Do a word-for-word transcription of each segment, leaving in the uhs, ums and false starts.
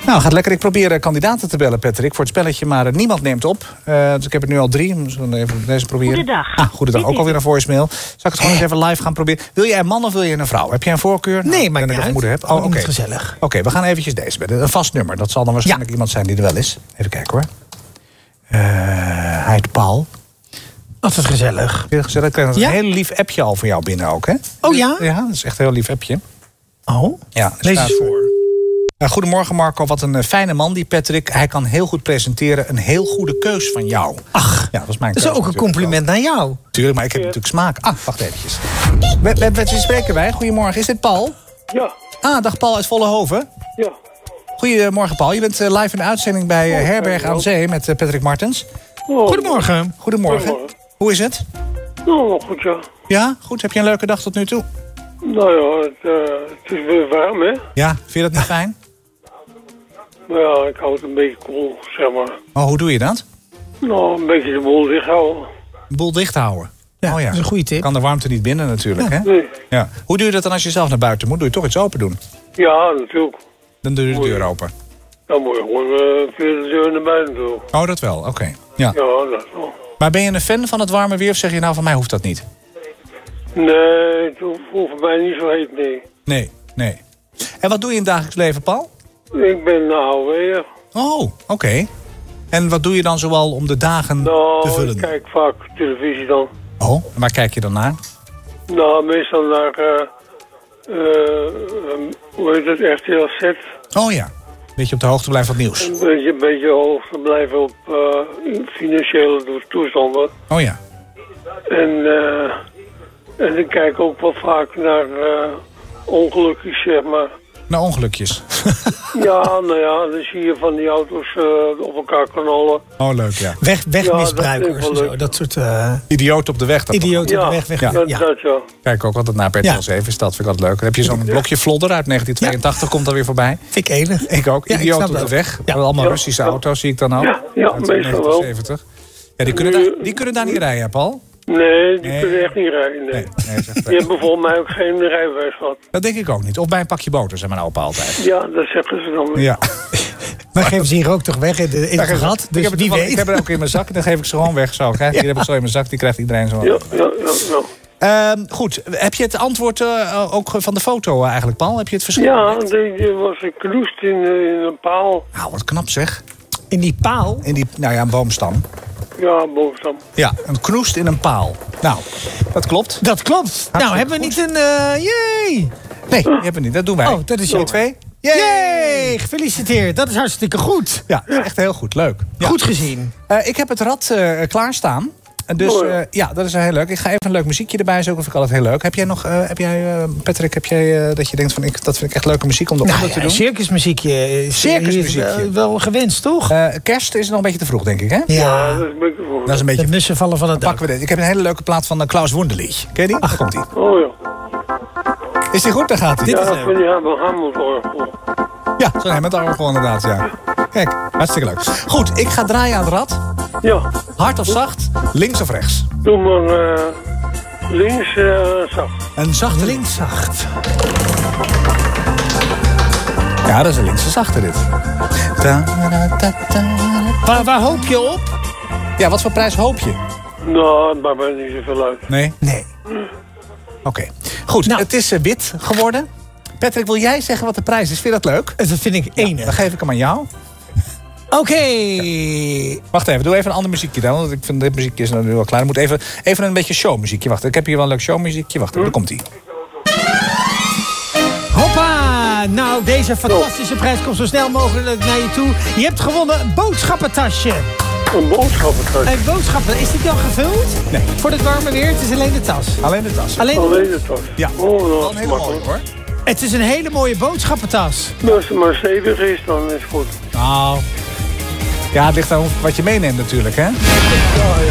Nou, gaat lekker. Ik probeer uh, kandidaten te bellen, Patrick, voor het spelletje, maar uh, niemand neemt op. Uh, dus ik heb er nu al drie. Misschien even deze proberen. Goedendag. Ah, goedendag. Ook alweer een voicemail. Zal ik het gewoon eens even live gaan proberen? Wil jij een man of wil je een vrouw? Heb jij een voorkeur? Nee, nou, maar niet ik uit. moeder heb. Oh, oké. Okay. Gezellig. Oké, okay, we gaan eventjes deze bellen. Een vast nummer. Dat zal dan waarschijnlijk ja. iemand zijn die er wel is. Even kijken hoor. Uh, hij heet Paul. Altijd gezellig. Heel gezellig. Ik krijg een ja? heel lief appje al voor jou binnen ook, hè? Oh ja? Ja, dat is echt een heel lief appje. Oh? Ja, lees eens voor. Uh, goedemorgen Marco, wat een uh, fijne man die Patrick. Hij kan heel goed presenteren. Een heel goede keus van jou. Ach, ja, dat is mijn dat is ook een compliment naar jou. Tuurlijk, maar ik heb natuurlijk smaak. Ah, wacht eventjes. Met, met, met wie spreken wij? Goedemorgen, is dit Paul? Ja. Ah, dag Paul uit Vollenhoven. Ja. Goedemorgen Paul, je bent uh, live in de uitzending bij uh, Herberg aan Zee met uh, Patrick Martens. Oh. Goedemorgen. Goedemorgen. Goedemorgen. Hoe is het? Nou, goed ja. Ja, goed. Heb je een leuke dag tot nu toe? Nou ja, het, uh, het is weer warm, hè? Ja, vind je dat niet fijn? Nou ja, ik hou het een beetje koel, zeg maar. Oh, hoe doe je dat? Nou, een beetje de boel dicht houden. De boel dicht houden? Ja, oh, ja, dat is een goede tip. Kan de warmte niet binnen natuurlijk, ja. hè? Nee. Ja. Hoe doe je dat dan als je zelf naar buiten moet? Doe je toch iets open doen? Ja, natuurlijk. Dan doe je de deur open? Dan moet je gewoon uh, via de deur naar buiten toe. Oh, dat wel, oké. Okay. Ja. Ja, dat wel. Maar ben je een fan van het warme weer of zeg je nou van mij hoeft dat niet? Nee, het hoeft voor mij niet zo heet, nee. Nee, nee. En wat doe je in het dagelijks leven, Paul? Ik ben A O W'er. Oh, oké. Okay. En wat doe je dan zoal om de dagen nou, te vullen? Ik kijk vaak televisie dan. Oh, en waar kijk je dan naar? Nou, meestal naar, uh, uh, um, hoe heet het, R T L Z. Oh ja, een beetje op de hoogte blijven van het nieuws. Een beetje, een beetje hoogte blijven op uh, financiële toestanden. Oh ja. En, uh, en ik kijk ook wel vaak naar uh, ongelukjes, zeg maar. Naar ongelukjes? Ja, nou ja, dan zie je van die auto's uh, op elkaar knallen. Oh, leuk, ja. Weg, wegmisbruikers ja, en zo, dat soort... Uh... Idioot op de weg. Dat Idioot ja, op de weg. weg ja, ja. ja. Dat, ja. Kijk ook altijd naar per R T L zeven, is dat vind ik altijd leuk. Dan heb je zo'n blokje Vlodder uit negentien tweeëntachtig, ja. Komt dan weer voorbij. Vind ik enig. Ik ook. Ja, Idioot ik op de dat. weg. Ja. Allemaal ja. Russische ja. auto's zie ik dan ook. Ja, ja meestal wel. Ja, die kunnen, daar, die kunnen daar niet rijden, Paul. Nee, die nee. kunnen echt niet rijden. Nee. Nee, nee, die hebben volgens mij ook geen rijbewijs gehad. Dat denk ik ook niet. Of bij een pakje boter, zei mijn opa altijd. Ja, dat zeggen ze dan weer. Ja. Maar geven ze hier ook toch weg in, de, in het gat? Dus ik, heb wie het, weet. ik heb er ook in mijn zak en dan geef ik ze gewoon weg. Zo. Kijk, hier ja. heb ik zo in mijn zak, die krijgt iedereen zo. Ja, ja, ja. ja. Uh, goed, heb je het antwoord uh, ook van de foto uh, eigenlijk, Paul? Heb je het verschil? Ja, die was geknoest in, in een paal. Nou, wat knap zeg. In die paal? In die, nou ja, een boomstam. Ja, boomstam. Ja, een knoest in een paal. Nou, dat klopt. Dat klopt. Hartstikke nou, hebben we niet een... Uh, yay! Nee, die hebben we niet. Dat doen wij. Oh, dat is jouw twee. Yay! Yay! Gefeliciteerd. Dat is hartstikke goed. Ja, dat is echt heel goed. Leuk. Ja. Goed gezien. Uh, ik heb het rad uh, klaarstaan. Dus oh, ja. Uh, ja, dat is heel leuk. Ik ga even een leuk muziekje erbij zoeken. Dat vind ik altijd heel leuk. Heb jij nog, uh, heb jij, uh, Patrick, heb jij uh, dat je denkt van ik, dat vind ik echt leuke muziek om eronder nou, te ja, doen? Circusmuziekje. Is, Circusmuziekje. Is wel, wel gewenst, toch? Uh, kerst is nog een beetje te vroeg, denk ik, hè? Ja, ja dat is een beetje vroeg. Dat is een beetje. De mussen vallen van het dak. Pakken we dit. Ik heb een hele leuke plaat van uh, Klaus Wunderlich. Ken je die? Ach, komt die. Oh ja. Is die goed? Daar gaat hij. Ja, dat vind je hebben Hamelorgel. Ja, zo'n Hammond-orgel inderdaad, ja. Kijk, hartstikke leuk. Goed, ik ga draaien aan het rad. Ja. Hard of zacht, links of rechts? Doe maar uh, links uh, zacht. Een zachte links zacht. Ja, dat is een linkse zachte dit. Ta, da, da, da. Waar, waar hoop je op? Ja, wat voor prijs hoop je? Nou, het maakt mij niet zoveel uit. Nee? Nee. Oké. Okay. Goed, nou. Het is uh, wit geworden. Patrick, wil jij zeggen wat de prijs is? Vind je dat leuk? Dat vind ik enig. Ja, dan geef ik hem aan jou. Oké. Okay. Ja. Wacht even, doe even een ander muziekje dan. Want ik vind dit muziekje is nu al klaar. Ik moet even, even een beetje showmuziekje. Wacht, ik heb hier wel een leuk showmuziekje. Wacht, hm? Daar komt ie. Hoppa! Nou, deze fantastische prijs komt zo snel mogelijk naar je toe. Je hebt gewonnen een boodschappentasje. Een boodschappentasje? Een boodschappentasje. Is die dan gevuld? Nee. Voor het warme weer? Het is alleen de tas. Alleen de tas. Alleen, alleen de tas? Ja. Oh, dat wel een hele mooie hoor. Het is een hele mooie boodschappentas. Nou, als het maar stevig is, dan is het goed. Nou... Ja, het ligt aan wat je meeneemt natuurlijk, hè? Ja, ja.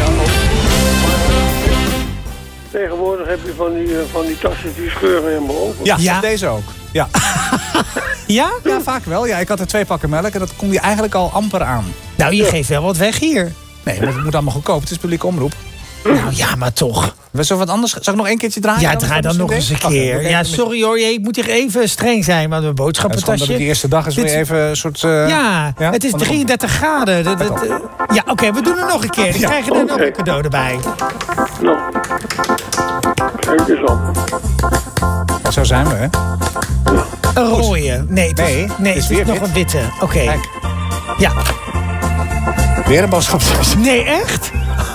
Tegenwoordig heb je van die, van die tassen die scheuren helemaal open. Ja, ja. Deze ook. Ja. Ja? Ja, vaak wel. Ja, ik had er twee pakken melk en dat kon je eigenlijk al amper aan. Nou, je ja. geeft wel wat weg hier. Nee, maar het moet allemaal goedkoop. Het is publieke omroep. Nou ja, maar toch. Was er wat anders? Zal ik nog één keertje draaien? Ja, draai dan nog eens een keer. Ja, sorry hoor, je moet hier even streng zijn. Maar mijn boodschappentasje... Ja, die eerste dag is Dit... weer even een soort... Uh... Ja, ja, het is drieëndertig graden. Dat, dat, uh... Ja, oké, okay, we doen het nog een keer. Dan ja, krijgen we er okay. nog een cadeau erbij. Nou, kijk eens op. Ja, zo zijn we, hè? Ja. Een rode. Nee, het is, nee, nee, het is, het is nog wit. Een witte. Oké. Okay. Ja. Weer een boodschappentasje. Nee, echt?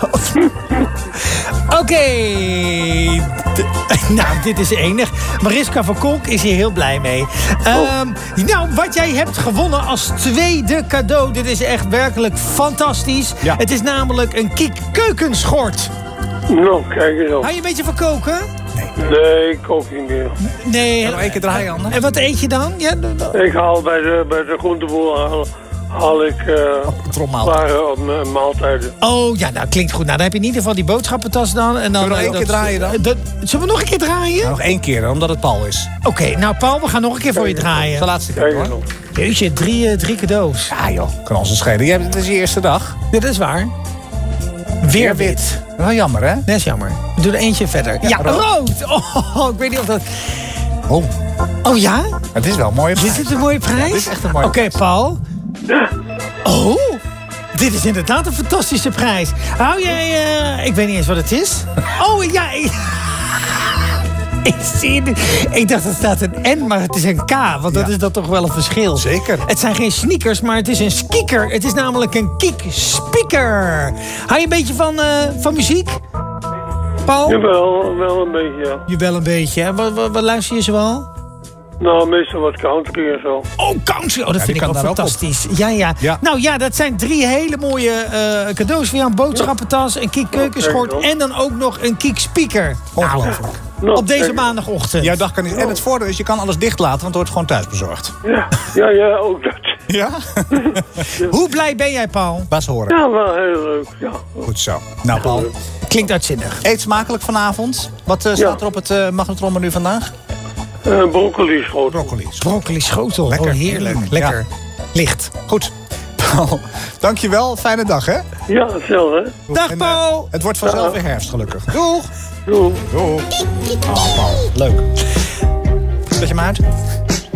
Oké. Okay. Nou, dit is enig. Mariska van Kolk is hier heel blij mee. Oh. Um, nou, wat jij hebt gewonnen als tweede cadeau. Dit is echt werkelijk fantastisch. Ja. Het is namelijk een Kiek keukenschort. Nou, kijk eens op. Hou je een beetje van koken? Nee, nee ik kook niet meer. Nee. Nog één keer draaien, Anne. En wat eet je dan? Ja, ik haal bij de, bij de groenteboer haal, haal ik uh, klare op mijn maaltijden. Oh, ja, nou klinkt goed. Nou, dan heb je in ieder geval die boodschappentas dan. En dan zullen we nog één keer draaien dan? Dat, zullen we nog een keer draaien? Nou, nog één keer, omdat het Paul is. Oké, okay, nou Paul, we gaan nog een keer voor je draaien. De laatste keer, hoor. Jeetje, drie, uh, drie cadeaus. Ja, joh. Kan ons een schelen. Jij, het is je eerste dag. Ja, dat is waar. Weer wit. Wel jammer, hè? Dat is jammer. We doen er eentje verder. Ja, ja rood. rood. Oh, ik weet niet of dat... Oh. Oh ja? Het is wel een mooie prijs. Dit is een mooie prijs? Ja, dit is echt een mooie Oké, okay, Paul. Oh, dit is inderdaad een fantastische prijs. Hou jij... Uh, ik weet niet eens wat het is. Oh, ja... Ik, ik zie het. Ik dacht dat staat een N, maar het is een K. Want dat ja. is dan toch wel een verschil. Zeker. Het zijn geen sneakers, maar het is een speaker. Het is namelijk een Kiek speaker. Hou je een beetje van, uh, van muziek? Paul? Jawel, wel een beetje, ja. Jawel een beetje, hè? Wat, wat, wat luister je zoal? Nou, meestal wat country en zo. Oh, country. Oh, dat ja, vind ik wel fantastisch. Ja, ja, ja. Nou ja, dat zijn drie hele mooie uh, cadeaus voor jou. Een boodschappentas, een Kiek keukenschort en dan ook nog een Kiek speaker. Ongelooflijk. Nou, op deze maandagochtend. Jouw dag kan niet. En het voordeel is, je kan alles dicht laten, want het wordt gewoon thuis bezorgd. Ja, ja, ja, ook dat. Ja? Hoe blij ben jij, Paul? Bas horen. Ja, wel heel leuk. Ja. Goed zo. Nou, Paul. Klinkt uitzinnig. Eet smakelijk vanavond. Wat uh, staat ja. er op het uh, magnetronmenu vandaag? Uh, broccoli schotel. Broccoli. Broccoli schotel. Lekker. Oh, heerlijk. Mm, Lekker. Ja. Licht. Goed. Paul, dankjewel. Fijne dag, hè? Ja, hetzelfde. Dag, en, Paul. Uh, het wordt vanzelf ja. weer herfst, gelukkig. Doeg. Doeg. Doeg. Oh, Paul. Leuk. Zet je hem uit?